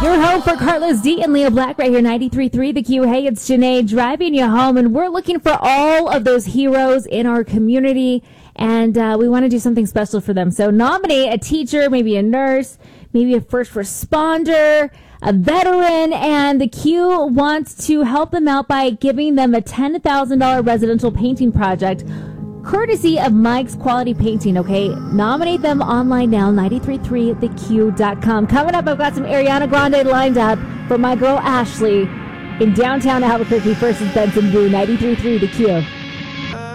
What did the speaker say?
Your home for Carlos D and Leo Black right here, 93.3 The Q. Hey, it's Janae driving you home, and we're looking for all of those heroes in our community, and we want to do something special for them. So nominate a teacher, maybe a nurse, maybe a first responder, a veteran, and the Q wants to help them out by giving them a $10,000 residential painting project courtesy of Mike's Quality Painting, okay? Nominate them online now, 933theq.com. Coming up, I've got some Ariana Grande lined up for my girl Ashley in downtown Albuquerque versus Benson Blue, 93.3 The Q.